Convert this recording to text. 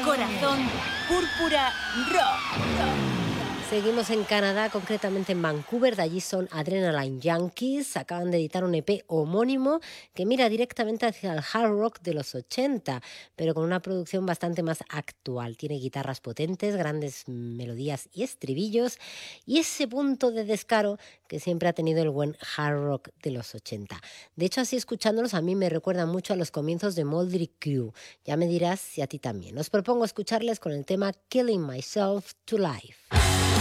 Corazón Púrpura Rock. Seguimos en Canadá, concretamente en Vancouver. De allí son Adrenaline Junkies. Acaban de editar un EP homónimo que mira directamente hacia el hard rock de los 80, pero con una producción bastante más actual. Tiene guitarras potentes, grandes melodías y estribillos, y ese punto de descaro que siempre ha tenido el buen hard rock de los 80. De hecho, así escuchándolos a mí me recuerda mucho a los comienzos de Motley Crue. Ya me dirás si a ti también. Os propongo escucharles con el tema Killing Myself to Life.